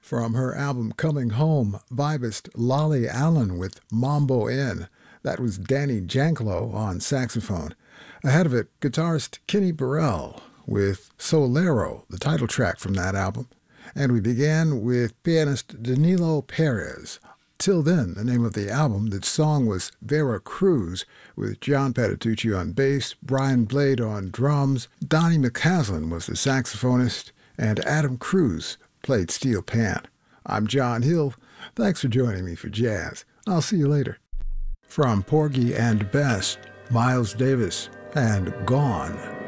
From her album Coming Home, vibist Lolly Allen with Mambo In. That was Danny Janklow on saxophone. Ahead of it, guitarist Kenny Burrell with Solero, the title track from that album. And we began with pianist Danilo Perez. Till Then, the name of the album. The song was Vera Cruz, with John Patitucci on bass, Brian Blade on drums, Donnie McCaslin was the saxophonist, and Adam Cruz played steel pan. I'm John Hill. Thanks for joining me for jazz. I'll see you later. From Porgy and Bess, Miles Davis, and Gone.